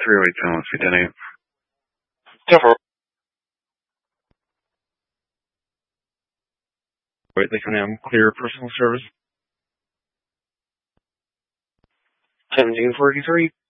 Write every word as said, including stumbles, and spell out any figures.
three oh eight seven, let's be Denny. Cover. Wait, they can have clear personal service. seventeen forty-three.